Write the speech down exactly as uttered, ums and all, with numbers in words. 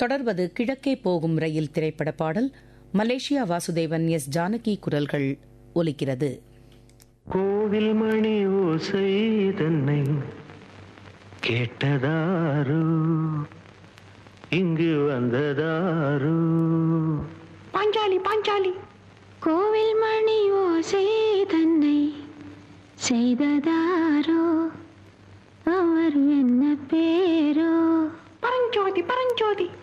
தொடர்வது கிழக்கே போகும் ரயில் திரைப்பட பாடல். மலேசியா வாசுதேவன், எஸ் ஜானகி குரல்கள் ஒலிக்கிறது. கோவில் மணி ஓசை தன்னை கேட்டதாரோ, இங்கு வந்ததாரோ. பாஞ்சாலி பாஞ்சாலி. கோவில் மணி ஓசை தன்னை செய்ததாரோ, அவர் என்ன பேரோ? பரஞ்சோதி பரஞ்சோதி.